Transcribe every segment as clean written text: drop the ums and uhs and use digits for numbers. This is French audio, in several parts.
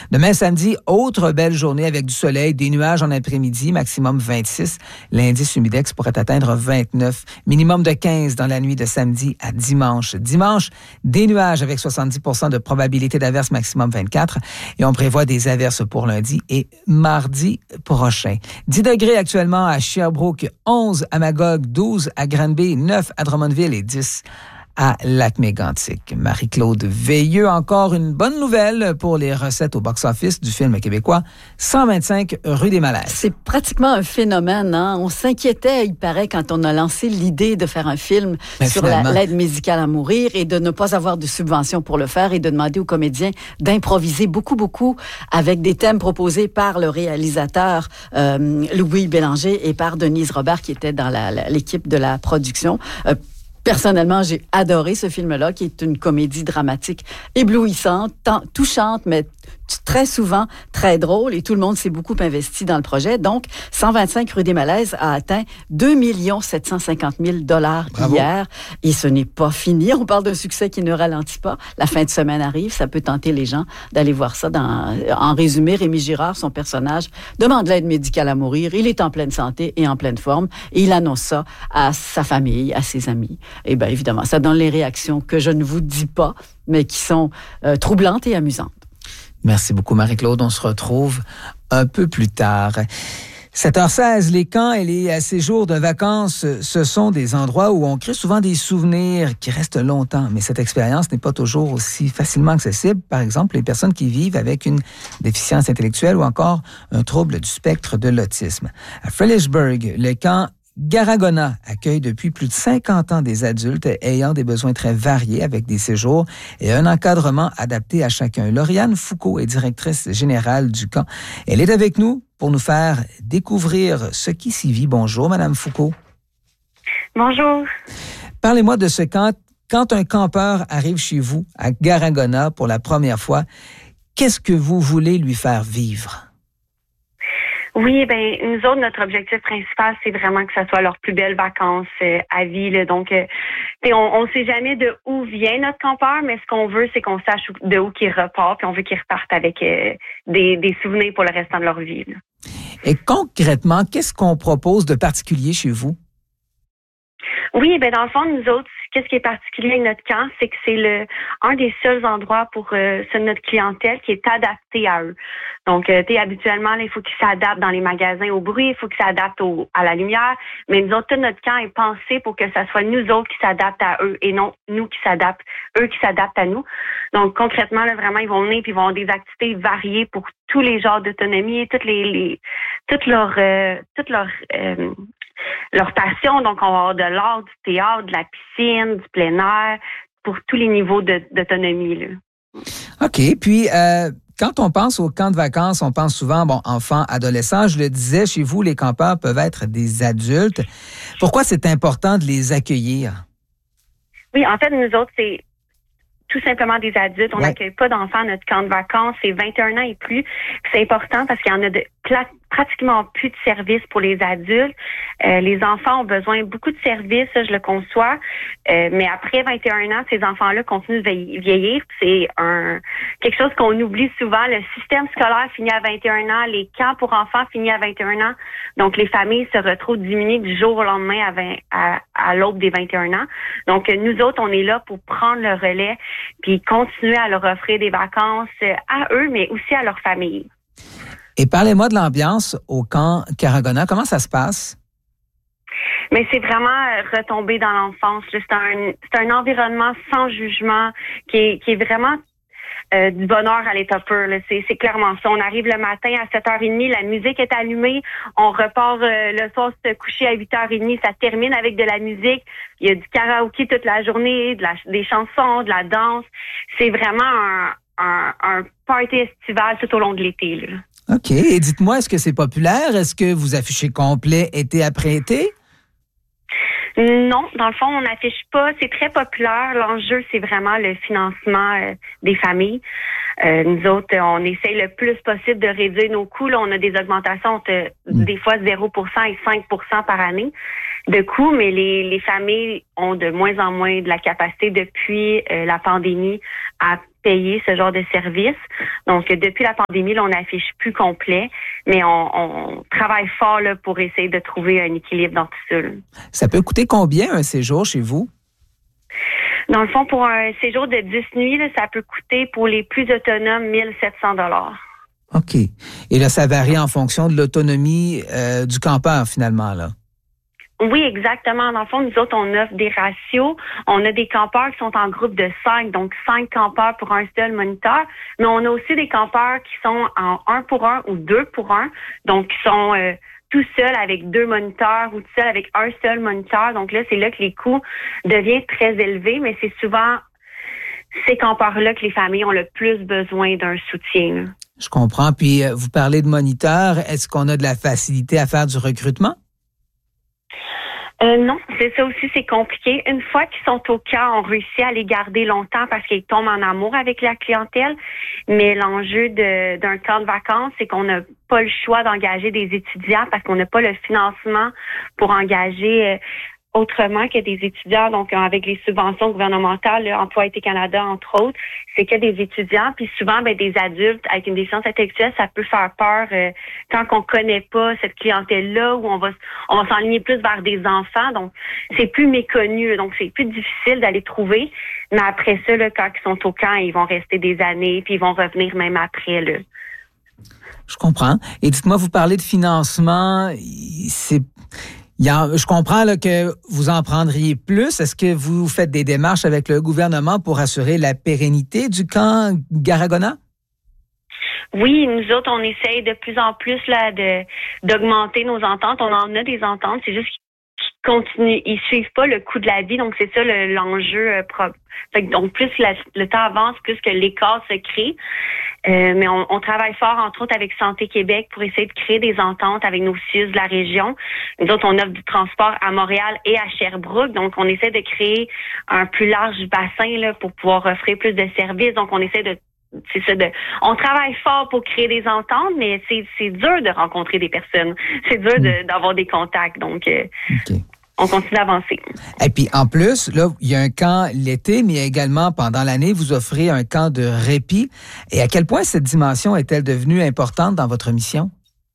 Demain, samedi, autre belle journée avec du soleil, des nuages en après-midi, maximum 26. L'indice humidex pourrait atteindre 29, minimum de 15 dans la nuit de samedi à dimanche. Dimanche, des nuages avec 70% de probabilité d'averse, maximum 24. Et on prévoit des averses pour lundi et mardi prochain. 10 degrés actuellement à Sherbrooke, 11 à Magog, 12 à Granby, 9 à Drummondville et 10 à Lac-Mégantic. Marie-Claude Veilleux, encore une bonne nouvelle pour les recettes au box-office du film québécois 125 rue des Malaises. C'est pratiquement un phénomène. Hein? On s'inquiétait, il paraît, quand on a lancé l'idée de faire un film sur l'aide médicale à mourir et de ne pas avoir de subvention pour le faire et de demander aux comédiens d'improviser beaucoup avec des thèmes proposés par le réalisateur Louis Bélanger et par Denise Robert qui était dans l'équipe de la production. Personnellement, j'ai adoré ce film-là, qui est une comédie dramatique éblouissante, touchante, mais très souvent très drôle, et tout le monde s'est beaucoup investi dans le projet. Donc, 125 rue des Malaises a atteint 2 750 000 $ hier, et ce n'est pas fini. On parle d'un succès qui ne ralentit pas. La fin de semaine arrive, ça peut tenter les gens d'aller voir ça. En résumé, Rémi Girard, son personnage, demande l'aide médicale à mourir. Il est en pleine santé et en pleine forme, et il annonce ça à sa famille, à ses amis. Et bien, évidemment, ça donne les réactions que je ne vous dis pas, mais qui sont troublantes et amusantes. Merci beaucoup, Marie-Claude. On se retrouve un peu plus tard. 7h16, les camps et les séjours de vacances, ce sont des endroits où on crée souvent des souvenirs qui restent longtemps. Mais cette expérience n'est pas toujours aussi facilement accessible. Par exemple, les personnes qui vivent avec une déficience intellectuelle ou encore un trouble du spectre de l'autisme. À Fredericksburg, le camp Garagona accueille depuis plus de 50 ans des adultes ayant des besoins très variés avec des séjours et un encadrement adapté à chacun. Lauriane Foucault est directrice générale du camp. Elle est avec nous pour nous faire découvrir ce qui s'y vit. Bonjour, Madame Foucault. Bonjour. Parlez-moi de ce camp. Quand un campeur arrive chez vous à Garagona pour la première fois, qu'est-ce que vous voulez lui faire vivre? Oui, ben nous autres, notre objectif principal, c'est vraiment que ça soit leurs plus belles vacances à vie. Là. Donc, on ne sait jamais de où vient notre campeur, mais ce qu'on veut, c'est qu'on sache de où qu'il repart, puis on veut qu'ils repartent avec des souvenirs pour le restant de leur vie. Là. Et concrètement, qu'est-ce qu'on propose de particulier chez vous? Oui, ben dans le fond, nous autres, qu'est-ce qui est particulier avec notre camp, c'est que c'est un des seuls endroits pour notre clientèle qui est adapté à eux. Donc, habituellement, là, il faut qu'ils s'adaptent dans les magasins au bruit, il faut qu'ils s'adaptent à la lumière, mais nous autres, tout notre camp est pensé pour que ça soit nous autres qui s'adaptent à eux et non nous qui s'adaptent, eux qui s'adaptent à nous. Donc, concrètement, là, vraiment, ils vont venir puis ils vont avoir des activités variées pour tous les genres d'autonomie, toutes leurs passions. Donc, on va avoir de l'art, du théâtre, de la piscine, du plein air, pour tous les niveaux d'autonomie. Là. OK. Puis, quand on pense au camp de vacances, on pense souvent, enfants, adolescents. Je le disais, chez vous, les campeurs peuvent être des adultes. Pourquoi c'est important de les accueillir? Oui, en fait, nous autres, c'est tout simplement des adultes. On n'accueille pas d'enfants à notre camp de vacances. C'est 21 ans et plus. C'est important parce qu'il y en a pratiquement plus de services pour les adultes. Les enfants ont besoin de beaucoup de services, ça, je le conçois. Mais après 21 ans, ces enfants-là continuent de vieillir. C'est quelque chose qu'on oublie souvent. Le système scolaire finit à 21 ans. Les camps pour enfants finissent à 21 ans. Donc, les familles se retrouvent diminuées du jour au lendemain à l'aube des 21 ans. Donc, nous autres, on est là pour prendre le relais puis continuer à leur offrir des vacances à eux, mais aussi à leur famille. Et parlez-moi de l'ambiance au camp Garagona. Comment ça se passe? Mais c'est vraiment retomber dans l'enfance. C'est un environnement sans jugement qui est vraiment du bonheur à l'état pur. Là. C'est clairement ça. On arrive le matin à 7h30, la musique est allumée. On repart le soir se coucher à 8h30. Ça termine avec de la musique. Il y a du karaoké toute la journée, des chansons, de la danse. C'est vraiment un party estival tout au long de l'été. Là. OK. Et dites-moi, est-ce que c'est populaire? Est-ce que vous affichez complet été après été? Non, dans le fond, on n'affiche pas. C'est très populaire. L'enjeu, c'est vraiment le financement des familles. Nous autres, on essaye le plus possible de réduire nos coûts. Là, on a des augmentations des fois 0% et 5% par année de coûts, mais les familles ont de moins en moins de la capacité depuis la pandémie à payer ce genre de service. Donc, depuis la pandémie, là, on n'affiche plus complet, mais on travaille fort là, pour essayer de trouver un équilibre dans tout ça. Là. Ça peut coûter combien un séjour chez vous? Dans le fond, pour un séjour de 10 nuits, là, ça peut coûter pour les plus autonomes 1 700 $. OK. Et là, ça varie en fonction de l'autonomie du campeur, finalement, là. Oui, exactement. Dans le fond, nous autres, on offre des ratios. On a des campeurs qui sont en groupe de 5, donc 5 campeurs pour un seul moniteur. Mais on a aussi des campeurs qui sont en 1 pour 1 ou 2 pour 1, donc qui sont tout seuls avec 2 moniteurs ou tout seuls avec un seul moniteur. Donc là, c'est là que les coûts deviennent très élevés, mais c'est souvent ces campeurs-là que les familles ont le plus besoin d'un soutien. Là. Je comprends. Puis, vous parlez de moniteurs. Est-ce qu'on a de la facilité à faire du recrutement? Non, c'est ça aussi, c'est compliqué. Une fois qu'ils sont au camp, on réussit à les garder longtemps parce qu'ils tombent en amour avec la clientèle. Mais l'enjeu d'un camp de vacances, c'est qu'on n'a pas le choix d'engager des étudiants parce qu'on n'a pas le financement pour engager autrement que des étudiants. Donc, avec les subventions gouvernementales, là, Emploi été Canada, entre autres, c'est que des étudiants. Puis souvent, des adultes avec une déficience intellectuelle, ça peut faire peur quand on connaît pas cette clientèle-là, où on va s'enligner plus vers des enfants. Donc, c'est plus méconnu. Donc, c'est plus difficile d'aller trouver. Mais après ça, là, quand ils sont au camp, ils vont rester des années, puis ils vont revenir même après, là. Je comprends. Et dites-moi, vous parlez de financement. Je comprends là, que vous en prendriez plus. Est-ce que vous faites des démarches avec le gouvernement pour assurer la pérennité du camp Garagona? Oui, nous autres, on essaye de plus en plus là d'augmenter nos ententes. On en a des ententes, c'est juste qu'ils continuent. Ils suivent pas le coût de la vie, donc c'est ça l'enjeu. Donc plus le temps avance, plus que l'écart se crée. Mais on travaille fort, entre autres, avec Santé Québec pour essayer de créer des ententes avec nos CIUS de la région. Nous autres, on offre du transport à Montréal et à Sherbrooke. Donc, on essaie de créer un plus large bassin là, pour pouvoir offrir plus de services. Donc, on essaie on travaille fort pour créer des ententes, mais c'est dur de rencontrer des personnes. C'est dur d'avoir des contacts. Donc, okay. On continue d'avancer. Et puis, en plus, là, il y a un camp l'été, mais également, pendant l'année, vous offrez un camp de répit. Et à quel point cette dimension est-elle devenue importante dans votre mission?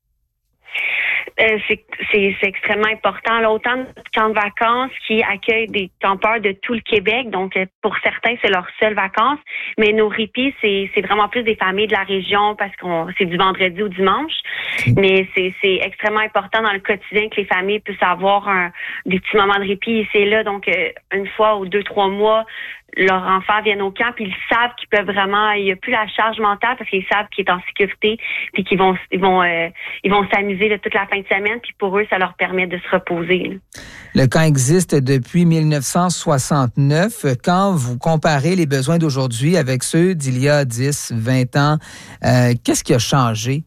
C'est extrêmement important. Là, autant de camps de vacances qui accueillent des campeurs de tout le Québec. Donc, pour certains, c'est leur seule vacances. Mais nos répits, c'est vraiment plus des familles de la région parce que c'est du vendredi au dimanche. Mais c'est extrêmement important dans le quotidien que les familles puissent avoir des petits moments de répit ici et là. Donc, une fois ou 2-3 mois, leurs enfants viennent au camp, puis ils savent qu'ils peuvent vraiment, il n'y a plus la charge mentale parce qu'ils savent qu'ils sont en sécurité, puis qu'ils vont s'amuser là, toute la fin de semaine, puis pour eux, ça leur permet de se reposer. Là. Le camp existe depuis 1969. Quand vous comparez les besoins d'aujourd'hui avec ceux d'il y a 10, 20 ans, qu'est-ce qui a changé?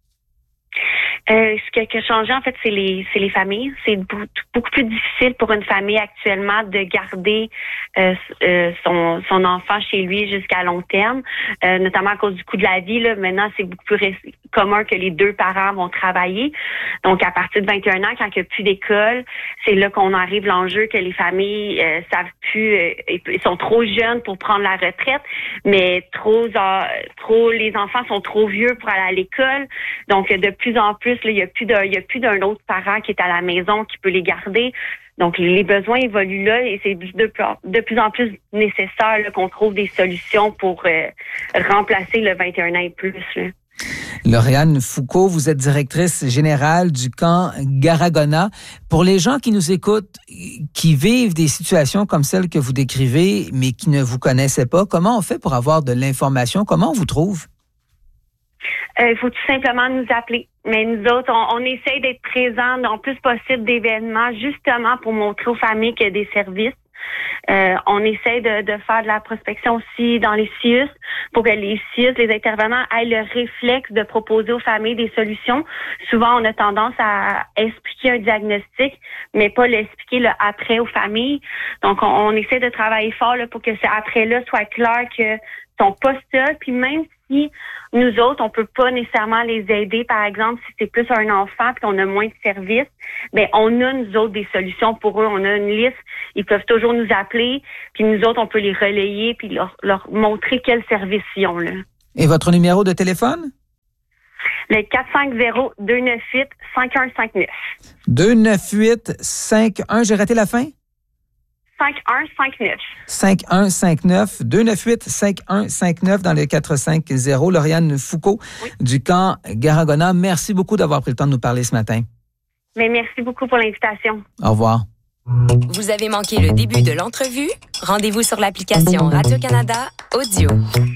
Ce qui a changé, en fait, c'est les familles. C'est beaucoup plus difficile pour une famille actuellement de garder son enfant chez lui jusqu'à long terme, notamment à cause du coût de la vie. Là, maintenant, c'est beaucoup plus commun que les 2 parents vont travailler. Donc, à partir de 21 ans, quand il n'y a plus d'école, c'est là qu'on arrive l'enjeu que les familles savent plus, ils sont trop jeunes pour prendre la retraite, mais les enfants sont trop vieux pour aller à l'école. Donc, de plus en plus, là, il y a plus d'un autre parent qui est à la maison qui peut les garder. Donc, les besoins évoluent là et c'est de plus en plus nécessaire là, qu'on trouve des solutions pour remplacer le 21 ans et plus. Là. Lauriane Foucault, vous êtes directrice générale du camp Garagona. Pour les gens qui nous écoutent, qui vivent des situations comme celles que vous décrivez, mais qui ne vous connaissaient pas, comment on fait pour avoir de l'information? Comment on vous trouve? Il faut tout simplement nous appeler. Mais nous autres, on essaye d'être présents dans le plus possible d'événements, justement pour montrer aux familles qu'il y a des services. On essaie de faire de la prospection aussi dans les CIUS pour que les CIUS, les intervenants, aient le réflexe de proposer aux familles des solutions. Souvent, on a tendance à expliquer un diagnostic, mais pas l'expliquer le après aux familles. Donc, on essaie de travailler fort là, pour que ce après-là soit clair que sont pas seuls. Puis même si nous autres, on peut pas nécessairement les aider, par exemple, si c'est plus un enfant puis qu'on a moins de services, ben on a, nous autres, des solutions pour eux. On a une liste. Ils peuvent toujours nous appeler, puis nous autres, on peut les relayer puis leur montrer quels services ils ont, là. Et votre numéro de téléphone? Le 450-298-5159. 298-51, j'ai raté la fin? 5159. 5159, 298-5159 dans le 450. Lauriane Foucault du camp Garagona, merci beaucoup d'avoir pris le temps de nous parler ce matin. Mais merci beaucoup pour l'invitation. Au revoir. Vous avez manqué le début de l'entrevue? Rendez-vous sur l'application Radio-Canada Audio.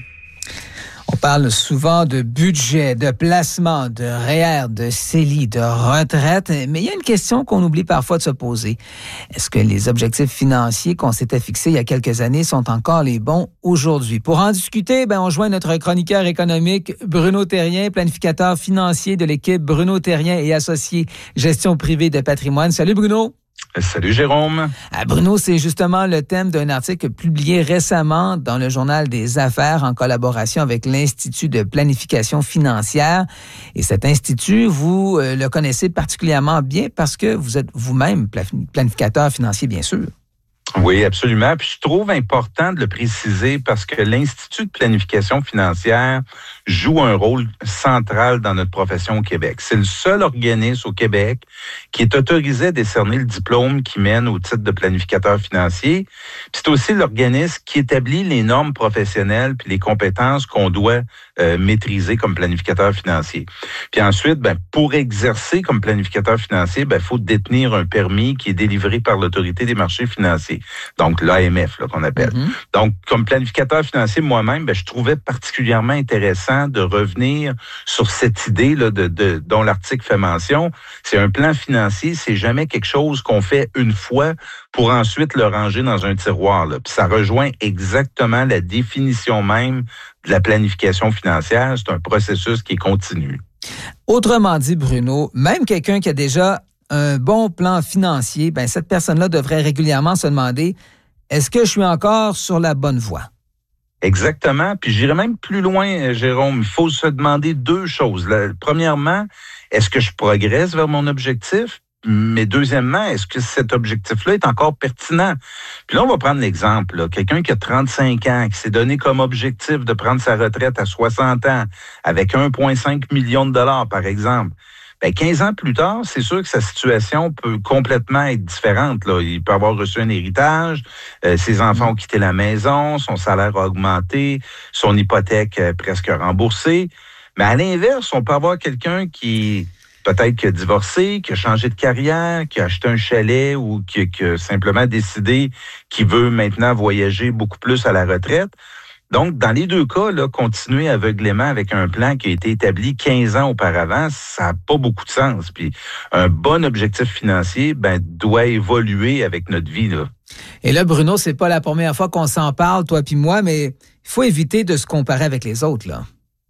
On parle souvent de budget, de placement, de REER, de CELI, de retraite, mais il y a une question qu'on oublie parfois de se poser. Est-ce que les objectifs financiers qu'on s'était fixés il y a quelques années sont encore les bons aujourd'hui? Pour en discuter, on joint notre chroniqueur économique Bruno Thérien, planificateur financier de l'équipe Bruno Thérien et associé gestion privée de patrimoine. Salut Bruno! Salut Jérôme. Bruno, c'est justement le thème d'un article publié récemment dans le Journal des Affaires en collaboration avec l'Institut de planification financière. Et cet institut, vous le connaissez particulièrement bien parce que vous êtes vous-même planificateur financier, bien sûr. Oui, absolument. Puis je trouve important de le préciser parce que l'Institut de planification financière joue un rôle central dans notre profession au Québec. C'est le seul organisme au Québec qui est autorisé à décerner le diplôme qui mène au titre de planificateur financier. Puis c'est aussi l'organisme qui établit les normes professionnelles puis les compétences qu'on doit maîtriser comme planificateur financier. Puis ensuite, pour exercer comme planificateur financier, faut détenir un permis qui est délivré par l'Autorité des marchés financiers. Donc, l'AMF, qu'on appelle. Mm-hmm. Donc, comme planificateur financier, moi-même, je trouvais particulièrement intéressant de revenir sur cette idée là, dont l'article fait mention. C'est un plan financier, c'est jamais quelque chose qu'on fait une fois pour ensuite le ranger dans un tiroir. Là. Puis ça rejoint exactement la définition même de la planification financière. C'est un processus qui est continu. Autrement dit, Bruno, même quelqu'un qui a déjà un bon plan financier, cette personne-là devrait régulièrement se demander, est-ce que je suis encore sur la bonne voie? Exactement. Puis j'irai même plus loin, Jérôme. Il faut se demander deux choses. Premièrement, est-ce que je progresse vers mon objectif? Mais deuxièmement, est-ce que cet objectif-là est encore pertinent? Puis là, on va prendre l'exemple. Là. Quelqu'un qui a 35 ans, qui s'est donné comme objectif de prendre sa retraite à 60 ans avec 1,5 million de dollars, par exemple. 15 ans plus tard, c'est sûr que sa situation peut complètement être différente. Là. Il peut avoir reçu un héritage, ses enfants ont quitté la maison, son salaire a augmenté, son hypothèque presque remboursée. Mais à l'inverse, on peut avoir quelqu'un qui peut-être qui a divorcé, qui a changé de carrière, qui a acheté un chalet ou qui a simplement décidé qu'il veut maintenant voyager beaucoup plus à la retraite. Donc, dans les deux cas, là, continuer aveuglément avec un plan qui a été établi 15 ans auparavant, ça n'a pas beaucoup de sens. Puis, un bon objectif financier, doit évoluer avec notre vie, là. Et là, Bruno, c'est pas la première fois qu'on s'en parle, toi puis moi, mais il faut éviter de se comparer avec les autres, là.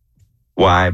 Ouais,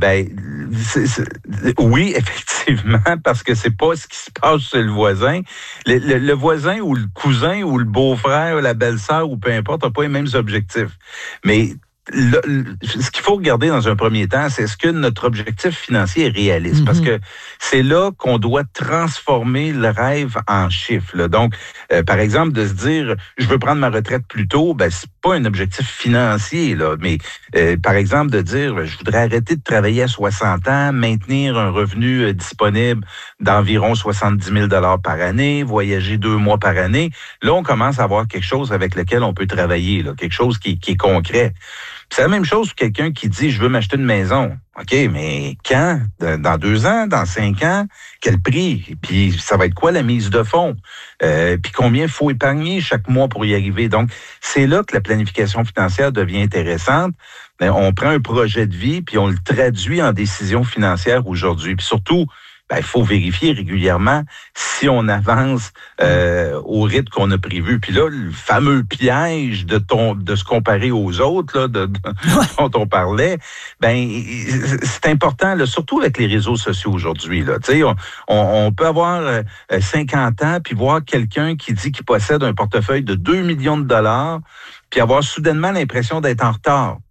oui, effectivement, parce que c'est pas ce qui se passe chez le voisin. Le voisin ou le cousin ou le beau-frère ou la belle-sœur ou peu importe n'a pas les mêmes objectifs. Mais ce qu'il faut regarder dans un premier temps, c'est est-ce que notre objectif financier est réaliste? Mm-hmm. Parce que c'est là qu'on doit transformer le rêve en chiffres. Là. Donc, par exemple, de se dire, je veux prendre ma retraite plus tôt, c'est pas un objectif financier, là, mais par exemple, de dire, je voudrais arrêter de travailler à 60 ans, maintenir un revenu disponible d'environ 70 000 $ par année, voyager 2 mois par année. Là, on commence à avoir quelque chose avec lequel on peut travailler, là, quelque chose qui est concret. C'est la même chose pour quelqu'un qui dit, je veux m'acheter une maison. OK, mais quand? Dans 2 ans? Dans 5 ans? Quel prix? Puis ça va être quoi la mise de fonds? Puis combien il faut épargner chaque mois pour y arriver? Donc, c'est là que la planification financière devient intéressante. On prend un projet de vie, puis on le traduit en décision financière aujourd'hui. Puis surtout, il faut vérifier régulièrement si on avance au rythme qu'on a prévu. Puis là, le fameux piège de se comparer aux autres, là, dont on parlait, c'est important, là, surtout avec les réseaux sociaux aujourd'hui. Là. On peut avoir 50 ans puis voir quelqu'un qui dit qu'il possède un portefeuille de 2 millions de dollars puis avoir soudainement l'impression d'être en retard.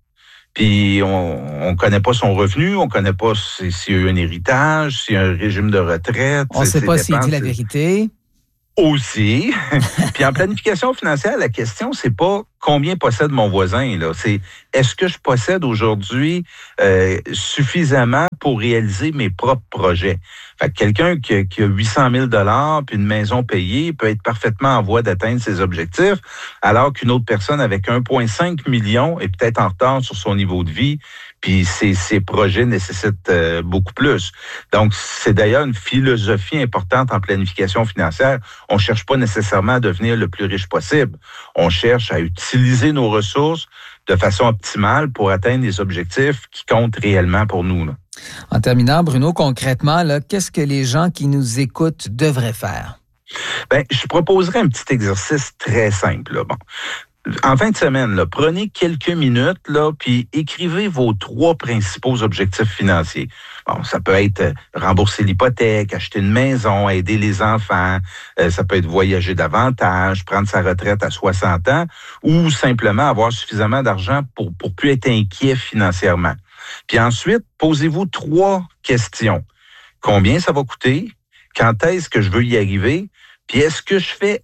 puis on connaît pas son revenu, on connaît pas s'il y a eu un héritage, s'il y a un régime de retraite. On sait pas s'il dit la vérité. Aussi. Puis en planification financière, la question, c'est pas combien possède mon voisin, là. C'est est-ce que je possède aujourd'hui suffisamment pour réaliser mes propres projets? Fait que quelqu'un qui a 800 000 $ puis une maison payée peut être parfaitement en voie d'atteindre ses objectifs, alors qu'une autre personne avec 1,5 million est peut-être en retard sur son niveau de vie, puis ses projets nécessitent beaucoup plus. Donc, c'est d'ailleurs une philosophie importante en planification financière. On cherche pas nécessairement à devenir le plus riche possible. On cherche à utiliser nos ressources de façon optimale pour atteindre des objectifs qui comptent réellement pour nous, là. En terminant, Bruno, concrètement, là, qu'est-ce que les gens qui nous écoutent devraient faire? Ben, je proposerais un petit exercice très simple, là. Bon. En fin de semaine, là, prenez quelques minutes, là, puis écrivez vos 3 principaux objectifs financiers. Bon, ça peut être rembourser l'hypothèque, acheter une maison, aider les enfants, ça peut être voyager davantage, prendre sa retraite à 60 ans, ou simplement avoir suffisamment d'argent pour plus être inquiet financièrement. Puis ensuite, posez-vous 3 questions. Combien ça va coûter? Quand est-ce que je veux y arriver? Puis est-ce que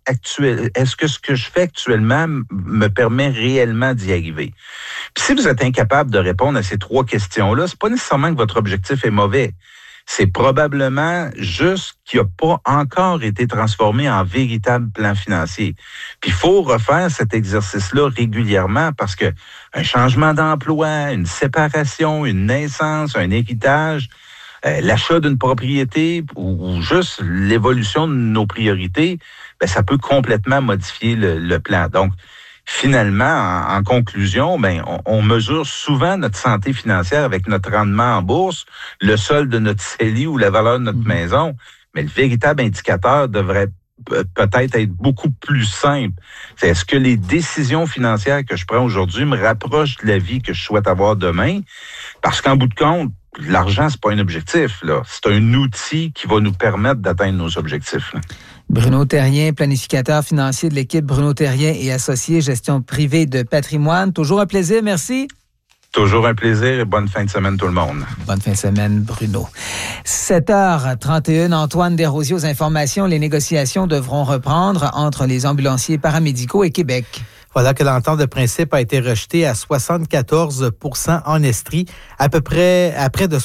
ce que je fais actuellement me permet réellement d'y arriver? Puis si vous êtes incapable de répondre à ces 3 questions-là, c'est pas nécessairement que votre objectif est mauvais. C'est probablement juste qu'il n'a pas encore été transformé en véritable plan financier. Puis il faut refaire cet exercice-là régulièrement parce que un changement d'emploi, une séparation, une naissance, un héritage, l'achat d'une propriété ou juste l'évolution de nos priorités, ben, ça peut complètement modifier le plan. Donc, finalement, en conclusion, ben, on mesure souvent notre santé financière avec notre rendement en bourse, le solde de notre CELI ou la valeur de notre maison. Mais le véritable indicateur devrait peut-être être beaucoup plus simple. C'est est-ce que les décisions financières que je prends aujourd'hui me rapprochent de la vie que je souhaite avoir demain? Parce qu'en bout de compte, l'argent, c'est pas un objectif, là. C'est un outil qui va nous permettre d'atteindre nos objectifs, là. Bruno Therrien, planificateur financier de l'équipe Bruno Therrien et associé gestion privée de patrimoine. Toujours un plaisir, merci. Toujours un plaisir et bonne fin de semaine tout le monde. Bonne fin de semaine, Bruno. 7h31, Antoine Desrosiers aux informations. Les négociations devront reprendre entre les ambulanciers paramédicaux et Québec. Voilà que l'entente de principe a été rejetée à 74% en Estrie, à près de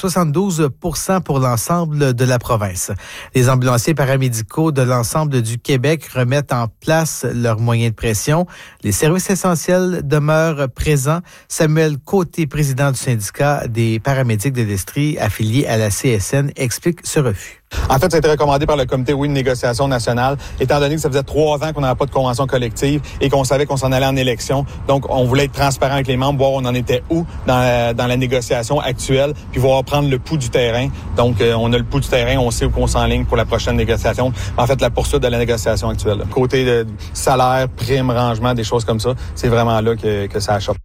72% pour l'ensemble de la province. Les ambulanciers paramédicaux de l'ensemble du Québec remettent en place leurs moyens de pression. Les services essentiels demeurent présents. Samuel Côté, président du syndicat des paramédics de l'Estrie, affilié à la CSN, explique ce refus. En fait, ça a été recommandé par le comité de négociation nationale, étant donné que ça faisait 3 ans qu'on n'avait pas de convention collective et qu'on savait qu'on s'en allait en élection. Donc, on voulait être transparent avec les membres, voir on en était où dans la négociation actuelle, puis voir prendre le pouls du terrain. Donc, on a le pouls du terrain, on sait où on s'enligne pour la prochaine négociation. En fait, la poursuite de la négociation actuelle. Côté de salaire, prime, rangement, des choses comme ça, c'est vraiment là que ça achoppe.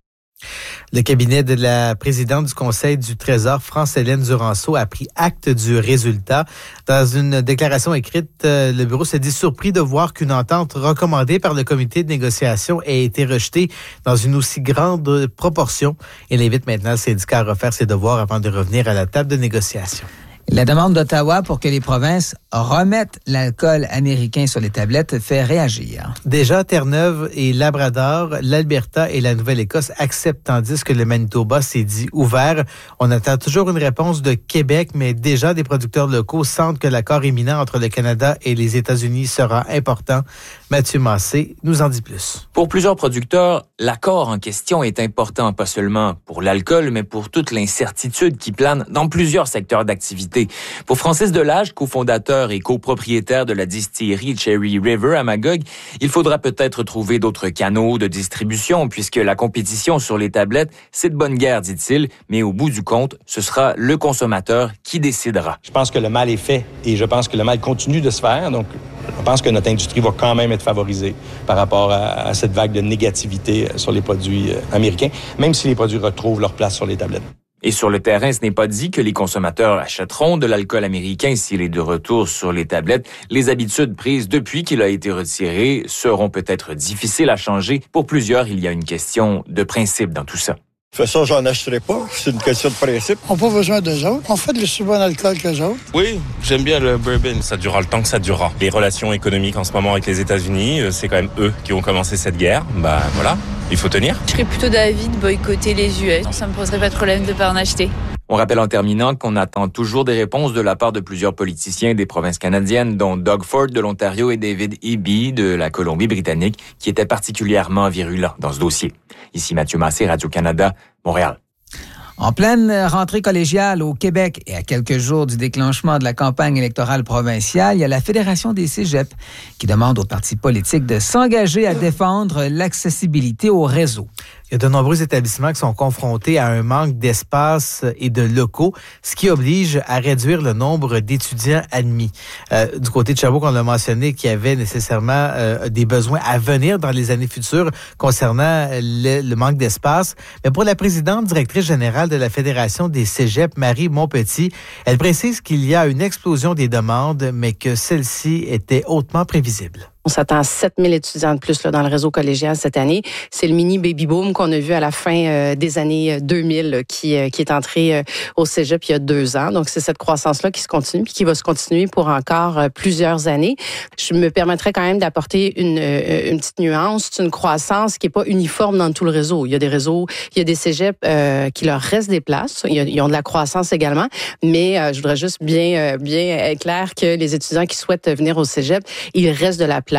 Le cabinet de la présidente du Conseil du Trésor, France-Hélène Duranceau, a pris acte du résultat. Dans une déclaration écrite, le bureau s'est dit surpris de voir qu'une entente recommandée par le comité de négociation ait été rejetée dans une aussi grande proportion. Il invite maintenant le syndicat à refaire ses devoirs avant de revenir à la table de négociation. La demande d'Ottawa pour que les provinces remettent l'alcool américain sur les tablettes fait réagir. Déjà, Terre-Neuve et Labrador, l'Alberta et la Nouvelle-Écosse acceptent, tandis que le Manitoba s'est dit ouvert. On attend toujours une réponse de Québec, mais déjà des producteurs locaux sentent que l'accord imminent entre le Canada et les États-Unis sera important. Mathieu Massé nous en dit plus. Pour plusieurs producteurs, l'accord en question est important, pas seulement pour l'alcool, mais pour toute l'incertitude qui plane dans plusieurs secteurs d'activité. Pour Francis Delage, cofondateur et copropriétaire de la distillerie Cherry River à Magog, il faudra peut-être trouver d'autres canaux de distribution puisque la compétition sur les tablettes, c'est de bonne guerre, dit-il, mais au bout du compte, ce sera le consommateur qui décidera. Je pense que le mal est fait et je pense que le mal continue de se faire. Donc, je pense que notre industrie va quand même être favorisée par rapport à cette vague de négativité sur les produits américains, même si les produits retrouvent leur place sur les tablettes. Et sur le terrain, ce n'est pas dit que les consommateurs achèteront de l'alcool américain s'il est de retour sur les tablettes. Les habitudes prises depuis qu'il a été retiré seront peut-être difficiles à changer. Pour plusieurs, il y a une question de principe dans tout ça. Fait ça, j'en achèterai pas. C'est une question de principe. On n'a pas besoin d'eux autres. On fait le si bon alcool qu'eux autres. Oui, j'aime bien le bourbon. Ça durera le temps que ça durera. Les relations économiques en ce moment avec les États-Unis, c'est quand même eux qui ont commencé cette guerre. Bah voilà, il faut tenir. Je serais plutôt d'avis de boycotter les US. Ça me poserait pas de problème de pas en acheter. On rappelle en terminant qu'on attend toujours des réponses de la part de plusieurs politiciens des provinces canadiennes, dont Doug Ford de l'Ontario et David Eby de la Colombie-Britannique, qui étaient particulièrement virulents dans ce dossier. Ici Mathieu Massé, Radio-Canada, Montréal. En pleine rentrée collégiale au Québec et à quelques jours du déclenchement de la campagne électorale provinciale, il y a la Fédération des cégeps qui demande aux partis politiques de s'engager à défendre l'accessibilité au réseau. Il y a de nombreux établissements qui sont confrontés à un manque d'espace et de locaux, ce qui oblige à réduire le nombre d'étudiants admis. Du côté de Sherbrooke, on l'a mentionné qu'il y avait nécessairement des besoins à venir dans les années futures concernant le manque d'espace. Mais pour la présidente directrice générale de la Fédération des cégeps, Marie Montpetit, elle précise qu'il y a une explosion des demandes, mais que celle-ci était hautement prévisible. On s'attend à 7 000 étudiants de plus là, dans le réseau collégial cette année. C'est le mini baby boom qu'on a vu à la fin des années 2000 qui est entré au cégep il y a 2 ans. Donc, c'est cette croissance-là qui se continue puis qui va se continuer pour encore plusieurs années. Je me permettrais quand même d'apporter une petite nuance. C'est une croissance qui n'est pas uniforme dans tout le réseau. Il y a des réseaux, il y a des cégeps qui leur restent des places. Ils ont de la croissance également. Mais je voudrais juste bien être clair que les étudiants qui souhaitent venir au cégep, il reste de la place.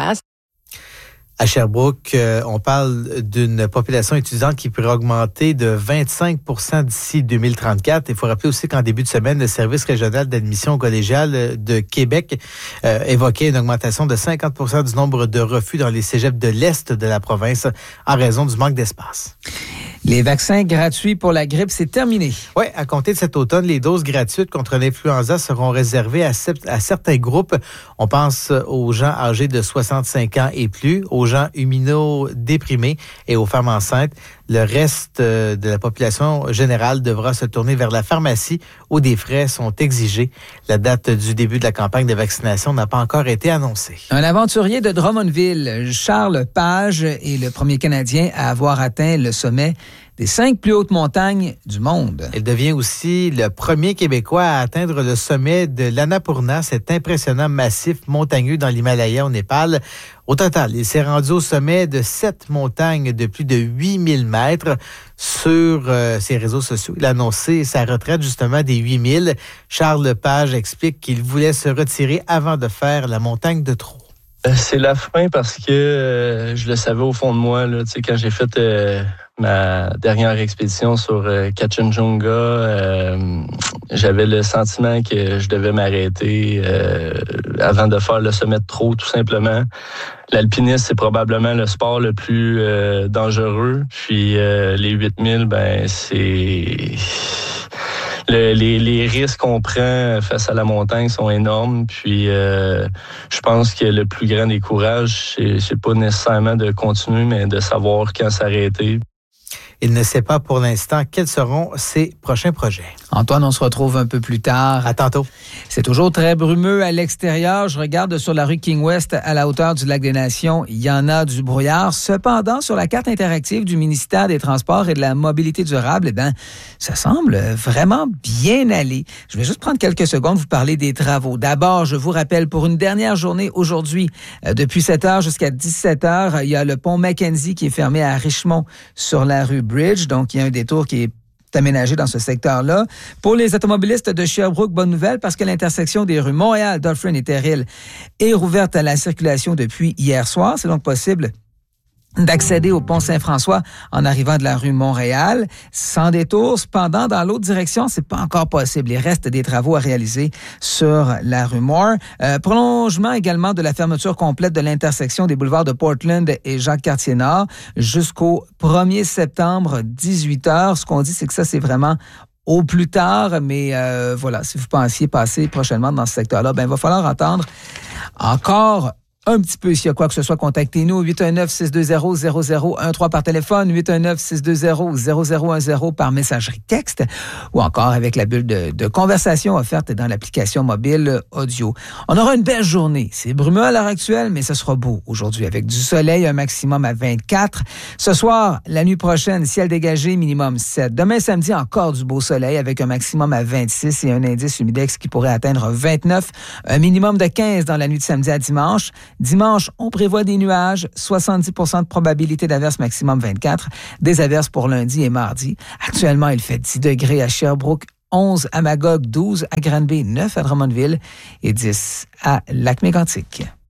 À Sherbrooke, on parle d'une population étudiante qui pourrait augmenter de 25 % d'ici 2034. Il faut rappeler aussi qu'en début de semaine, le service régional d'admission collégiale de Québec évoquait une augmentation de 50 % du nombre de refus dans les cégeps de l'Est de la province en raison du manque d'espace. Les vaccins gratuits pour la grippe, c'est terminé. Oui, à compter de cet automne, les doses gratuites contre l'influenza seront réservées à certains groupes. On pense aux gens âgés de 65 ans et plus, aux gens immunodéprimés et aux femmes enceintes. Le reste de la population générale devra se tourner vers la pharmacie où des frais sont exigés. La date du début de la campagne de vaccination n'a pas encore été annoncée. Un aventurier de Drummondville, Charles Page, est le premier Canadien à avoir atteint le sommet des 5 plus hautes montagnes du monde. Il devient aussi le premier Québécois à atteindre le sommet de l'Annapurna, cet impressionnant massif montagneux dans l'Himalaya au Népal. Au total, il s'est rendu au sommet de 7 montagnes de plus de 8000 mètres. Sur ses réseaux sociaux, il a annoncé sa retraite justement des 8000. Charles Page explique qu'il voulait se retirer avant de faire la montagne de trop. C'est la fin parce que je le savais au fond de moi. Là, quand j'ai fait ma dernière expédition sur Kanchenjunga, j'avais le sentiment que je devais m'arrêter avant de faire le sommet de trop, tout simplement. L'alpinisme, c'est probablement le sport le plus dangereux. Puis les 8000, c'est... Les risques qu'on prend face à la montagne sont énormes. Puis, je pense que le plus grand des courages, c'est pas nécessairement de continuer, mais de savoir quand s'arrêter. Il ne sait pas pour l'instant quels seront ses prochains projets. Antoine, on se retrouve un peu plus tard. À tantôt. C'est toujours très brumeux à l'extérieur. Je regarde sur la rue King West à la hauteur du Lac des Nations. Il y en a du brouillard. Cependant, sur la carte interactive du ministère des Transports et de la Mobilité durable, ça semble vraiment bien aller. Je vais juste prendre quelques secondes vous parler des travaux. D'abord, je vous rappelle, pour une dernière journée aujourd'hui, depuis 7 heures jusqu'à 17 heures, il y a le pont Mackenzie qui est fermé à Richmond sur la rue Bridge. Donc, il y a un détour qui est aménagé dans ce secteur-là. Pour les automobilistes de Sherbrooke, bonne nouvelle parce que l'intersection des rues Montréal, Dufferin et Terrill est rouverte à la circulation depuis hier soir. C'est donc possible d'accéder au pont Saint-François en arrivant de la rue Montréal sans détour. Cependant, dans l'autre direction, c'est pas encore possible. Il reste des travaux à réaliser sur la rue Moore. Prolongement également de la fermeture complète de l'intersection des boulevards de Portland et Jacques-Cartier-Nord jusqu'au 1er septembre, 18h. Ce qu'on dit, c'est que ça, c'est vraiment au plus tard, mais voilà, si vous pensiez passer prochainement dans ce secteur-là, il va falloir attendre encore un petit peu s'il y a quoi que ce soit, contactez-nous 819-620-0013 par téléphone, 819-620-0010 par messagerie texte ou encore avec la bulle de conversation offerte dans l'application mobile audio. On aura une belle journée. C'est brumeux à l'heure actuelle, mais ce sera beau aujourd'hui avec du soleil, un maximum à 24. Ce soir, la nuit prochaine, ciel dégagé, minimum 7. Demain, samedi, encore du beau soleil avec un maximum à 26 et un indice humidex qui pourrait atteindre 29. Un minimum de 15 dans la nuit de samedi à dimanche. Dimanche, on prévoit des nuages, 70% de probabilité d'averse, maximum 24. Des averses pour lundi et mardi. Actuellement, il fait 10 degrés à Sherbrooke, 11 à Magog, 12 à Granby, 9 à Drummondville et 10 à Lac-Mégantic.